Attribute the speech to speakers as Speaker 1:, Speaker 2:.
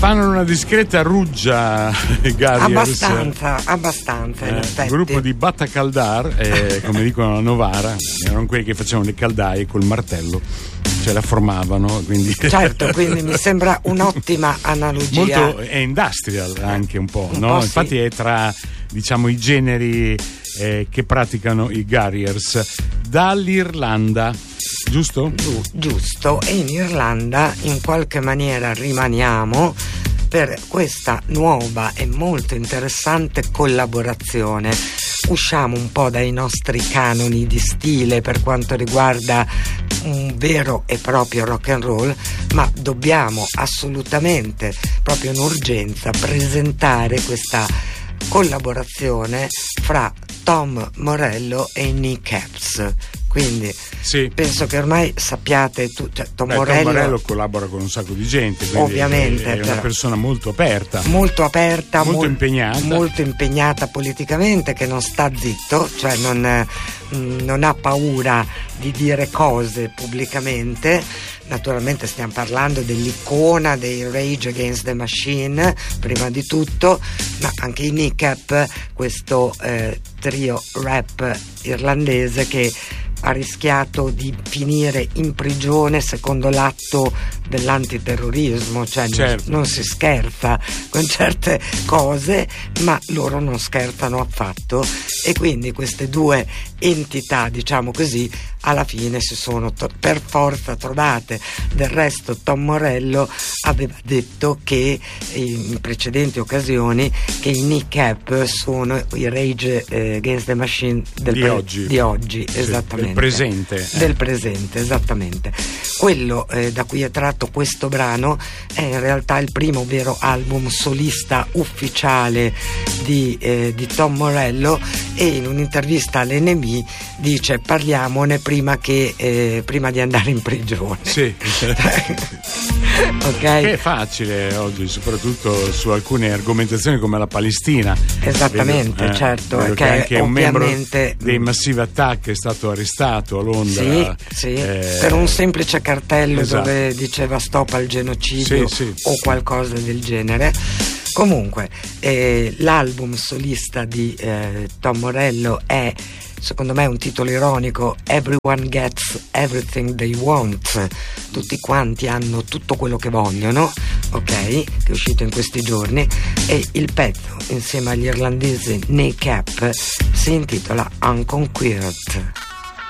Speaker 1: fanno una discreta ruggia Garriers.
Speaker 2: Abbastanza in effetti.
Speaker 1: Il gruppo di Battacaldar, come dicono a Novara, erano quelli che facevano le caldaie col martello, cioè la formavano, quindi
Speaker 2: certo, quindi mi sembra un'ottima analogia.
Speaker 1: Molto è industrial anche un po', no?
Speaker 2: Sì.
Speaker 1: Infatti è tra, diciamo, i generi che praticano i Garriers dall'Irlanda, giusto?
Speaker 2: Giusto, e in Irlanda in qualche maniera rimaniamo per questa nuova e molto interessante collaborazione. Usciamo un po' dai nostri canoni di stile per quanto riguarda un vero e proprio rock and roll, ma dobbiamo assolutamente, proprio in urgenza, presentare questa collaborazione fra Tom Morello e i Knapp. Quindi
Speaker 1: sì,
Speaker 2: penso che ormai sappiate cioè,
Speaker 1: Tom Morello collabora con un sacco di gente,
Speaker 2: ovviamente
Speaker 1: è una persona molto aperta,
Speaker 2: molto impegnata politicamente, che non sta zitto, cioè non ha paura di dire cose pubblicamente. Naturalmente stiamo parlando dell'icona dei Rage Against the Machine prima di tutto, ma anche i Knapp, questo trio rap irlandese che ha rischiato di finire in prigione secondo l'atto dell'antiterrorismo, cioè
Speaker 1: certo,
Speaker 2: non si scherza con certe cose, ma loro non scherzano affatto, e quindi queste due entità, diciamo così, alla fine si sono per forza trovate. Del resto Tom Morello aveva detto che in precedenti occasioni che i Knapp sono i Rage Against the Machine di oggi, esattamente,
Speaker 1: del
Speaker 2: presente, esattamente. Quello da cui è tratto questo brano è in realtà il primo vero album solista ufficiale di Tom Morello, e in un'intervista all'NME dice: parliamone prima di andare in prigione.
Speaker 1: Sì.
Speaker 2: Ok.
Speaker 1: Che è facile oggi, soprattutto su alcune argomentazioni come la Palestina.
Speaker 2: Esattamente, certo.
Speaker 1: Vedo che anche un membro
Speaker 2: ovviamente
Speaker 1: dei Massive Attack è stato arrestato a Londra.
Speaker 2: Sì, per un semplice cartello,
Speaker 1: esatto,
Speaker 2: dove diceva stop al genocidio,
Speaker 1: sì,
Speaker 2: o qualcosa del genere. Comunque l'album solista di Tom Morello è, secondo me, un titolo ironico: Everyone Gets Everything They Want. Tutti quanti hanno tutto quello che vogliono, ok? Che è uscito in questi giorni, e il pezzo insieme agli irlandesi Knapp si intitola Unconquered.